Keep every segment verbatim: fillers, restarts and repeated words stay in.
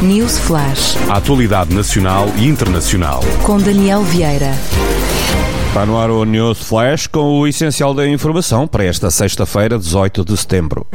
News Flash. A atualidade nacional e internacional. Com Daniel Vieira. Está no ar o News Flash com o essencial da informação para esta sexta-feira, dezoito de setembro.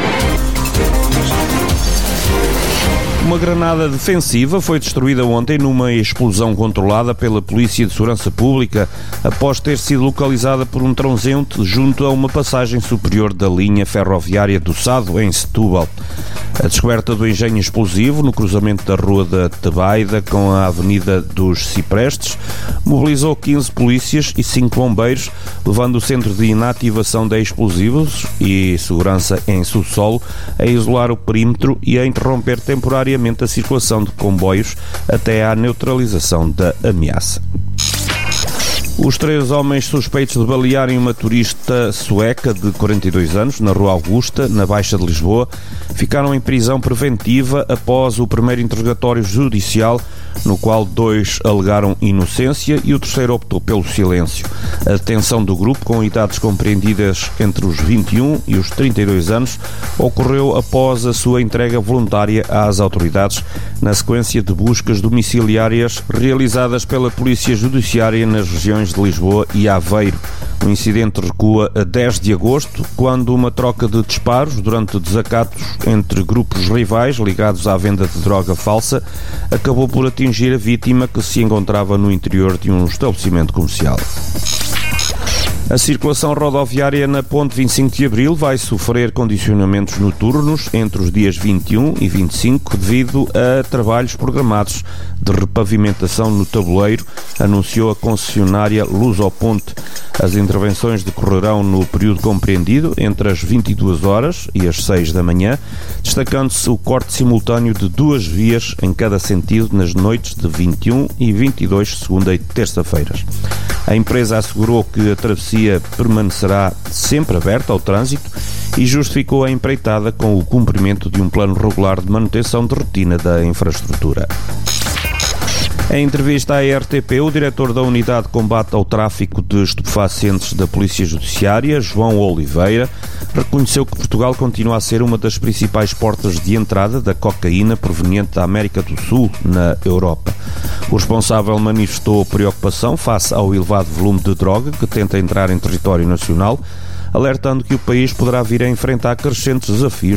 Uma granada defensiva foi destruída ontem numa explosão controlada pela Polícia de Segurança Pública após ter sido localizada por um transseunte junto a uma passagem superior da linha ferroviária do Sado, em Setúbal. A descoberta do engenho explosivo no cruzamento da Rua da Tebaida com a Avenida dos Ciprestes mobilizou quinze polícias e cinco bombeiros, levando o Centro de Inativação de Explosivos e Segurança em Subsolo a isolar o perímetro e a interromper temporariamente a circulação de comboios até à neutralização da ameaça. Os três homens suspeitos de balearem uma turista sueca de quarenta e dois anos na Rua Augusta, na Baixa de Lisboa, ficaram em prisão preventiva após o primeiro interrogatório judicial, no qual dois alegaram inocência e o terceiro optou pelo silêncio. A detenção do grupo, com idades compreendidas entre os vinte e um e os trinta e dois anos, ocorreu após a sua entrega voluntária às autoridades, na sequência de buscas domiciliárias realizadas pela Polícia Judiciária nas regiões de Lisboa e Aveiro. O incidente recua a dez de agosto, quando uma troca de disparos durante desacatos entre grupos rivais ligados à venda de droga falsa acabou por atingir a vítima, que se encontrava no interior de um estabelecimento comercial. A circulação rodoviária na Ponte vinte e cinco de Abril vai sofrer condicionamentos noturnos entre os dias vinte e um e vinte e cinco devido a trabalhos programados de repavimentação no tabuleiro, anunciou a concessionária Lusoponte. As intervenções decorrerão no período compreendido entre as vinte e duas horas e as seis da manhã, destacando-se o corte simultâneo de duas vias em cada sentido nas noites de vinte e um e vinte e dois, segunda e terça-feiras. A empresa assegurou que a travessia permanecerá sempre aberta ao trânsito e justificou a empreitada com o cumprimento de um plano regular de manutenção de rotina da infraestrutura. Em entrevista à R T P, o diretor da Unidade de Combate ao Tráfico de Estupefacientes da Polícia Judiciária, João Oliveira, reconheceu que Portugal continua a ser uma das principais portas de entrada da cocaína proveniente da América do Sul na Europa. O responsável manifestou preocupação face ao elevado volume de droga que tenta entrar em território nacional, alertando que o país poderá vir a enfrentar crescentes desafios